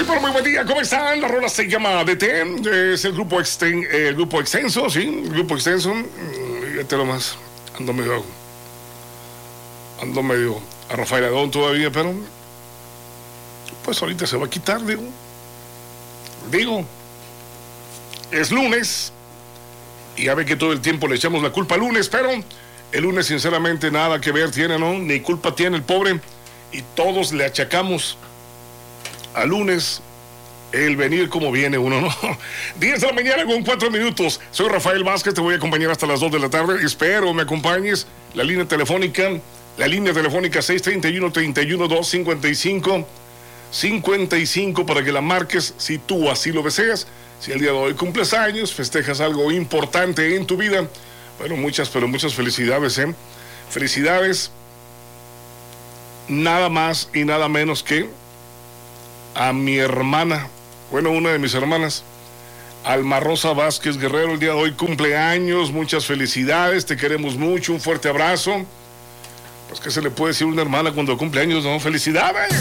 pero muy buen día, ¿cómo están? La rola se llama DT, es el grupo extenso, sí, el grupo extenso. Fíjate nomás, ando medio a Rafael Adón todavía, pero pues ahorita se va a quitar, digo, es lunes, y ya ve que todo el tiempo le echamos la culpa al lunes, pero el lunes sinceramente nada que ver tiene, ¿no? Ni culpa tiene el pobre, y todos le achacamos al lunes el venir como viene uno, ¿no? 10 de la mañana con 4 minutos. Soy Rafael Vázquez, te voy a acompañar hasta las 2 de la tarde. Espero me acompañes. La línea telefónica 631-3255-55 para que la marques si tú así lo deseas. Si el día de hoy cumples años, festejas algo importante en tu vida. Bueno, muchas felicidades, ¿eh? Felicidades, nada más y nada menos que a mi hermana, bueno, una de mis hermanas, Alma Rosa Vázquez Guerrero. El día de hoy cumpleaños, muchas felicidades, te queremos mucho, un fuerte abrazo. Pues, ¿qué se le puede decir a una hermana cuando cumple años, no? ¡Felicidades!